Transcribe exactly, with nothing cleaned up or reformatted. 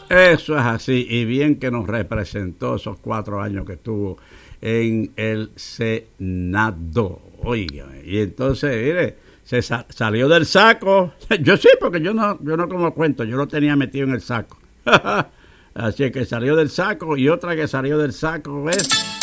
Eso es así, y bien que nos representó esos cuatro años que estuvo en el Senado. Oiga, y entonces, mire, se sa- salió del saco. Yo sí, porque yo no, yo no como cuento, yo lo tenía metido en el saco. Así que salió del saco, y otra que salió del saco es